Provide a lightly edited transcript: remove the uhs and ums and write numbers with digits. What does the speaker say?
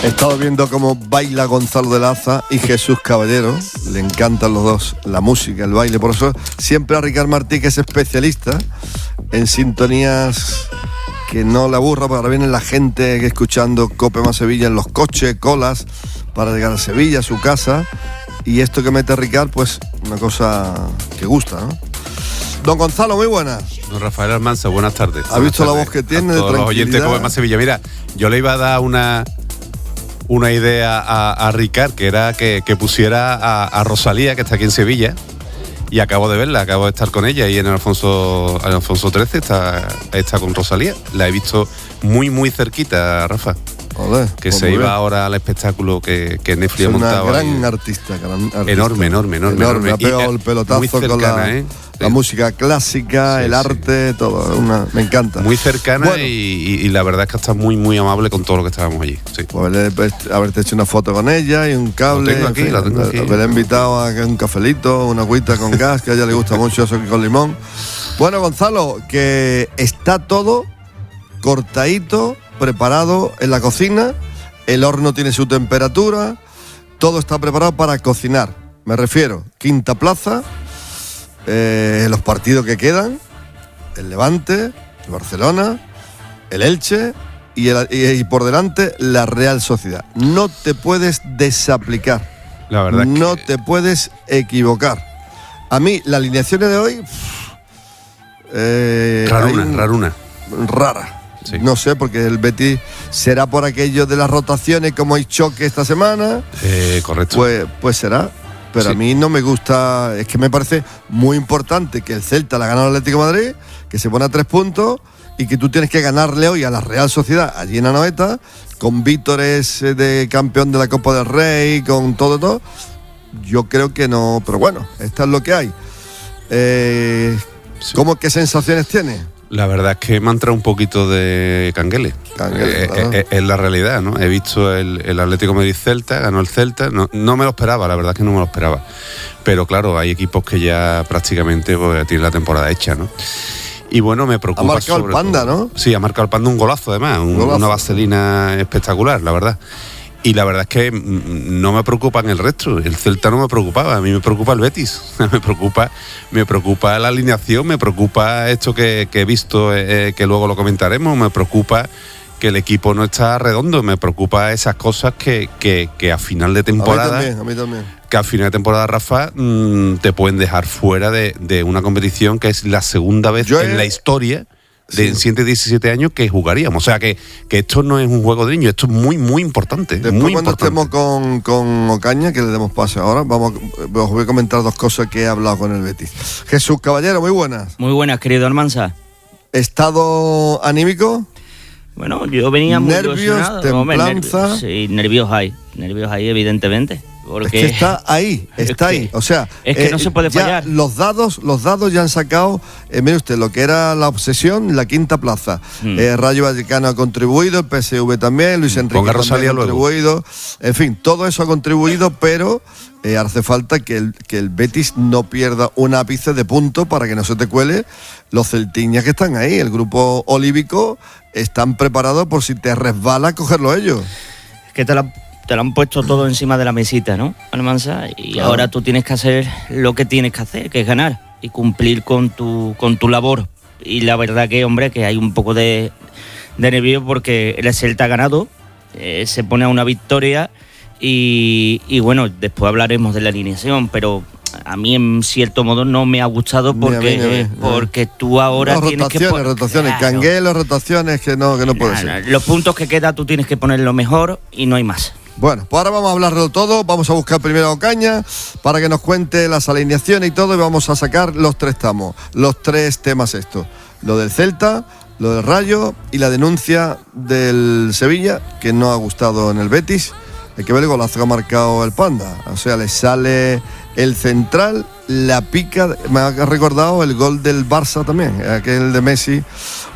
He estado viendo cómo baila Gonzalo de Laza y Jesús Caballero. Le encantan los dos, la música, el baile. Por eso siempre a Ricard Martí, que es especialista en sintonías que no le aburra, porque ahora viene la gente escuchando Cope más Sevilla en los coches, colas, para llegar a Sevilla, a su casa. Y esto que mete Ricard, pues una cosa que gusta, ¿no? Don Gonzalo, muy buenas. Don Rafael Almanza, buenas tardes. ¿Ha visto la voz que tiene? A todos los oyentes de Cope más Sevilla. Mira, yo le iba a dar una idea a Ricard, que era que pusiera a Rosalía, que está aquí en Sevilla, y acabo de verla, acabo de estar con ella, y en el Alfonso XIII está con Rosalía. La he visto muy cerquita, Rafa. Olé, que se iba ahora al espectáculo que Netflix ha montado. Una gran artista. Enorme. Ha pegado el pelotazo cercana, con la música clásica, el arte, todo. Me encanta. Muy cercana, bueno, y la verdad es que está muy amable con todo lo que estábamos allí. Sí. Pues haberte hecho una foto con ella y un cable. Lo tengo aquí. Haberle invitado a un cafelito, una agüita con gas, que a ella le gusta mucho eso con limón. Bueno, Gonzalo, que está todo cortadito, preparado en la cocina, el horno tiene su temperatura, todo está preparado para cocinar. Me refiero, Quinta Plaza, los partidos que quedan, el Levante, el Barcelona, el Elche y por delante la Real Sociedad. No te puedes desaplicar, la verdad, no te puedes equivocar. A mí, las alineaciones de hoy, rara. Sí. No sé, porque el Betis será por aquello de las rotaciones, como hay choque esta semana. Correcto. Pues será. Pero sí, a mí no me gusta, es que me parece muy importante que el Celta la gane al Atlético de Madrid, que se pone a 3 puntos y que tú tienes que ganarle hoy a la Real Sociedad allí en Anoeta, con vítores de campeón de la Copa del Rey, con todo. Yo creo que no, pero bueno, esto es lo que hay. Sí. ¿Qué sensaciones tiene? La verdad es que me ha entrado un poquito de canguele. Claro. Es la realidad, ¿no? He visto el Atlético Madrid-Celta, ganó el Celta. No me lo esperaba, la verdad es que no me lo esperaba. Pero claro, hay equipos que ya prácticamente tienen la temporada hecha, ¿no? Y bueno, me preocupa. Ha marcado el Panda, ¿no? Sí, ha marcado el Panda un golazo, además. Una vaselina espectacular, la verdad. Y la verdad es que no me preocupa en el resto. El Celta no me preocupaba, a mí me preocupa el Betis. me preocupa la alineación, me preocupa esto que he visto, que luego lo comentaremos, me preocupa que el equipo no está redondo, me preocupa esas cosas que a final de temporada. A mí también. Que a final de temporada, Rafa, te pueden dejar fuera de una competición que es la segunda vez en la historia de 117 años que jugaríamos. O sea, que esto no es un juego de niños, esto es muy importante. Después, muy cuando importante. estemos con Ocaña, que le demos pase ahora, os voy a comentar 2 cosas que he hablado con el Betis. Jesús Caballero, muy buenas. Muy buenas, querido Almanza. ¿Estado anímico? Bueno, yo venía muy nervios, templanza. Nervios hay, evidentemente. Porque es que está ahí. O sea, es que no se puede fallar. Los dados ya han sacado, mire usted, lo que era la obsesión, la Quinta Plaza. Rayo Vallecano ha contribuido, el PSV también, Luis Enrique también ha contribuido. En fin, todo eso ha contribuido, pero hace falta que el Betis no pierda un ápice de punto para que no se te cuele los celtiñas que están ahí. El grupo olívico están preparados por si te resbala cogerlo ellos. Es que te lo han puesto todo encima de la mesita, ¿no, Almanza? Y claro, ahora tú tienes que hacer lo que tienes que hacer, que es ganar y cumplir con tu labor. Y la verdad que, hombre, que hay un poco de nervio porque el Celta ha ganado, se pone a una victoria y bueno, después hablaremos de la alineación, pero a mí en cierto modo no me ha gustado porque tú ahora tienes que poner rotaciones, claro, canguelos, rotaciones que no puede ser. Los puntos que queda tú tienes que poner lo mejor y no hay más. Bueno, pues ahora vamos a hablar de todo. Vamos a buscar primero a Ocaña para que nos cuente las alineaciones y todo, y vamos a sacar los 3 temas estos: lo del Celta, lo del Rayo y la denuncia del Sevilla, que no ha gustado en el Betis. Hay que ver el golazo que ha marcado el Panda. O sea, le sale el central, la pica. Me ha recordado el gol del Barça también, aquel de Messi.